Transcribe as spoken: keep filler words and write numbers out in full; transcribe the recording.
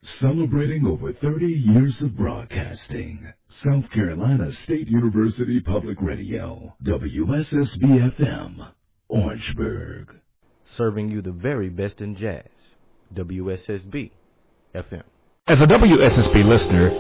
Celebrating over thirty years of broadcasting. South Carolina State University Public Radio, W S S B F M, Orangeburg. Serving you the very best in jazz, W S S B F M. As a W S S B listener,